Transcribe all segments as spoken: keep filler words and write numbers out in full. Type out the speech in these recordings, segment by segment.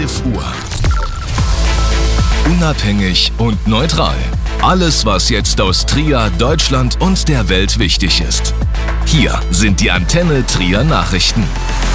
elf Uhr. Unabhängig und neutral. Alles, was jetzt aus Trier, Deutschland und der Welt wichtig ist. Hier sind die Antenne Trier Nachrichten.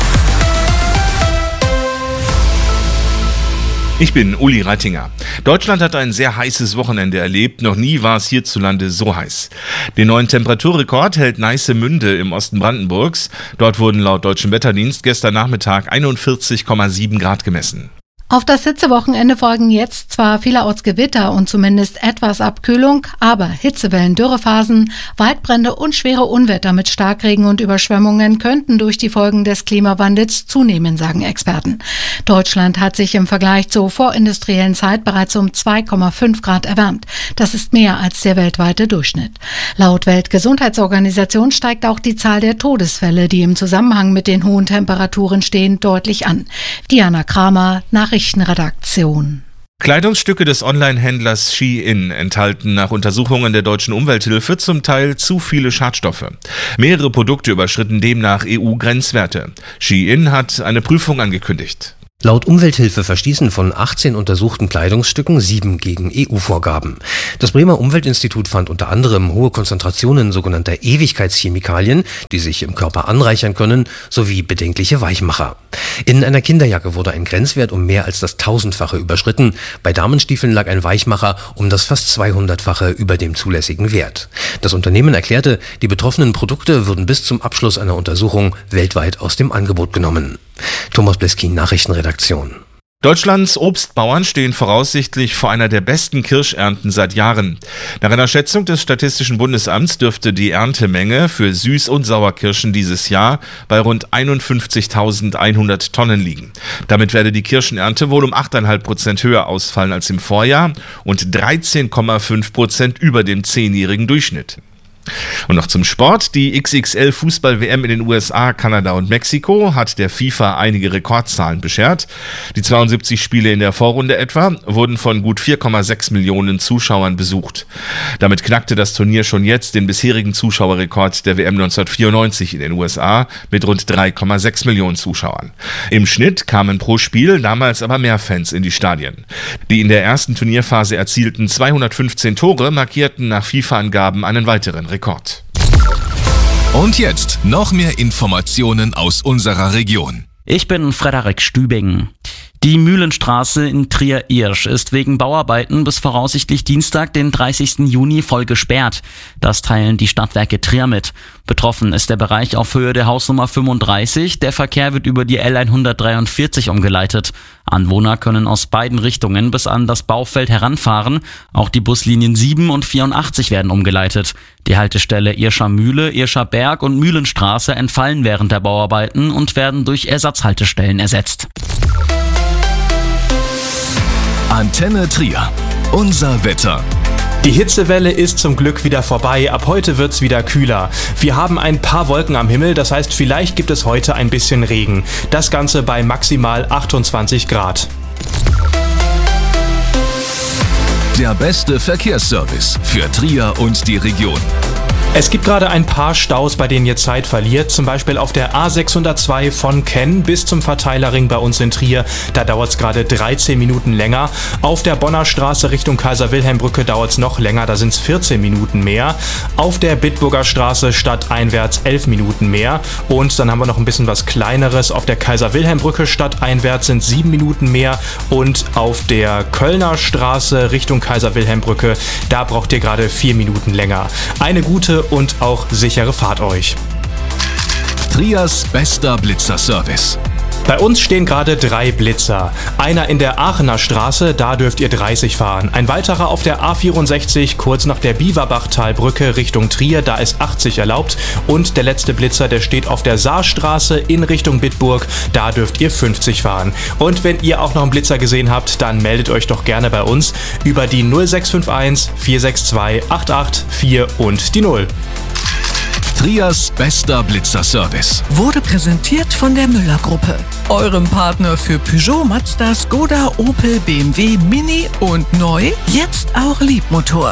Ich bin Uli Reitinger. Deutschland hat ein sehr heißes Wochenende erlebt. Noch nie war es hierzulande so heiß. Den neuen Temperaturrekord hält Neissemünde im Osten Brandenburgs. Dort wurden laut Deutschem Wetterdienst gestern Nachmittag einundvierzig Komma sieben Grad gemessen. Auf das Hitzewochenende folgen jetzt zwar vielerorts Gewitter und zumindest etwas Abkühlung, aber Hitzewellen, Dürrephasen, Waldbrände und schwere Unwetter mit Starkregen und Überschwemmungen könnten durch die Folgen des Klimawandels zunehmen, sagen Experten. Deutschland hat sich im Vergleich zur vorindustriellen Zeit bereits um zwei Komma fünf Grad erwärmt. Das ist mehr als der weltweite Durchschnitt. Laut Weltgesundheitsorganisation steigt auch die Zahl der Todesfälle, die im Zusammenhang mit den hohen Temperaturen stehen, deutlich an. Diana Kramer, Nachrichten. Redaktion. Kleidungsstücke des Online-Händlers Shein enthalten nach Untersuchungen der deutschen Umwelthilfe zum Teil zu viele Schadstoffe. Mehrere Produkte überschritten demnach E U-Grenzwerte. Shein hat eine Prüfung angekündigt. Laut Umwelthilfe verstießen von achtzehn untersuchten Kleidungsstücken sieben gegen E U-Vorgaben. Das Bremer Umweltinstitut fand unter anderem hohe Konzentrationen sogenannter Ewigkeitschemikalien, die sich im Körper anreichern können, sowie bedenkliche Weichmacher. In einer Kinderjacke wurde ein Grenzwert um mehr als das Tausendfache überschritten. Bei Damenstiefeln lag ein Weichmacher um das fast zweihundertfache über dem zulässigen Wert. Das Unternehmen erklärte, die betroffenen Produkte würden bis zum Abschluss einer Untersuchung weltweit aus dem Angebot genommen. Thomas Bleskin, Nachrichtenredaktion. Deutschlands Obstbauern stehen voraussichtlich vor einer der besten Kirschernten seit Jahren. Nach einer Schätzung des Statistischen Bundesamts dürfte die Erntemenge für Süß- und Sauerkirschen dieses Jahr bei rund einundfünfzigtausendeinhundert Tonnen liegen. Damit werde die Kirschenernte wohl um acht Komma fünf Prozent höher ausfallen als im Vorjahr und dreizehn Komma fünf Prozent über dem zehnjährigen Durchschnitt. Und noch zum Sport. Die X X L-Fußball-W M in den U S A, Kanada und Mexiko hat der FIFA einige Rekordzahlen beschert. Die zweiundsiebzig Spiele in der Vorrunde etwa wurden von gut vier Komma sechs Millionen Zuschauern besucht. Damit knackte das Turnier schon jetzt den bisherigen Zuschauerrekord der W M neunzehnhundertvierundneunzig in den U S A mit rund drei Komma sechs Millionen Zuschauern. Im Schnitt kamen pro Spiel damals aber mehr Fans in die Stadien. Die in der ersten Turnierphase erzielten zweihundertfünfzehn Tore markierten nach FIFA-Angaben einen weiteren Rekord. Rekord. Und jetzt noch mehr Informationen aus unserer Region. Ich bin Frederik Stübing. Die Mühlenstraße in Trier-Irsch ist wegen Bauarbeiten bis voraussichtlich Dienstag, den dreißigsten Juni, voll gesperrt. Das teilen die Stadtwerke Trier mit. Betroffen ist der Bereich auf Höhe der Hausnummer fünfunddreißig. Der Verkehr wird über die L hundertdreiundvierzig umgeleitet. Anwohner können aus beiden Richtungen bis an das Baufeld heranfahren. Auch die Buslinien sieben und vierundachtzig werden umgeleitet. Die Haltestelle Irscher Mühle, Irscher Berg und Mühlenstraße entfallen während der Bauarbeiten und werden durch Ersatzhaltestellen ersetzt. Antenne Trier. Unser Wetter. Die Hitzewelle ist zum Glück wieder vorbei. Ab heute wird's wieder kühler. Wir haben ein paar Wolken am Himmel, das heißt, vielleicht gibt es heute ein bisschen Regen. Das Ganze bei maximal achtundzwanzig Grad. Der beste Verkehrsservice für Trier und die Region. Es gibt gerade ein paar Staus, bei denen ihr Zeit verliert. Zum Beispiel auf der A sechshundertzwei von Kenn bis zum Verteilerring bei uns in Trier. Da dauert es gerade dreizehn Minuten länger. Auf der Bonner Straße Richtung Kaiser-Wilhelm-Brücke dauert es noch länger. Da sind es vierzehn Minuten mehr. Auf der Bitburger Straße stadteinwärts elf Minuten mehr. Und dann haben wir noch ein bisschen was Kleineres. Auf der Kaiser-Wilhelm-Brücke stadteinwärts sind sieben Minuten mehr. Und auf der Kölner Straße Richtung Kaiser-Wilhelm-Brücke, da braucht ihr gerade vier Minuten länger. Eine gute und auch sichere Fahrt euch. Triers bester Blitzerservice. Bei uns stehen gerade drei Blitzer. Einer in der Aachener Straße, da dürft ihr dreißig fahren. Ein weiterer auf der A vierundsechzig, kurz nach der Biewerbachtalbrücke Richtung Trier, da ist achtzig erlaubt. Und der letzte Blitzer, der steht auf der Saarstraße in Richtung Bitburg, da dürft ihr fünfzig fahren. Und wenn ihr auch noch einen Blitzer gesehen habt, dann meldet euch doch gerne bei uns über die null sechs fünf eins vier sechs zwei acht acht vier und die null. Triers bester Blitzerservice wurde präsentiert von der Müller-Gruppe, eurem Partner für Peugeot, Mazda, Skoda, Opel, B M W, Mini und neu, jetzt auch Liebmotor.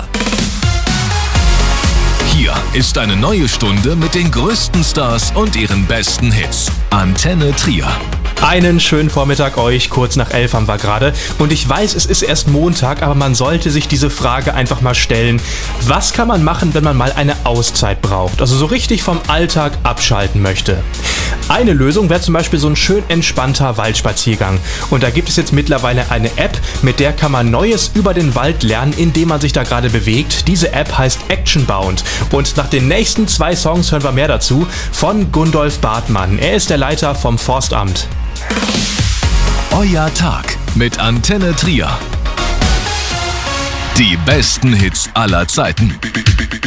Hier ist eine neue Stunde mit den größten Stars und ihren besten Hits. Antenne Trier. Einen schönen Vormittag euch, kurz nach elf haben wir gerade. Und ich weiß, es ist erst Montag, aber man sollte sich diese Frage einfach mal stellen. Was kann man machen, wenn man mal eine Auszeit braucht? Also so richtig vom Alltag abschalten möchte. Eine Lösung wäre zum Beispiel so ein schön entspannter Waldspaziergang. Und da gibt es jetzt mittlerweile eine App, mit der kann man Neues über den Wald lernen, indem man sich da gerade bewegt. Diese App heißt Actionbound. Und nach den nächsten zwei Songs hören wir mehr dazu von Gundolf Bartmann. Er ist der Leiter vom Forstamt. Euer Tag mit Antenne Trier. Die besten Hits aller Zeiten.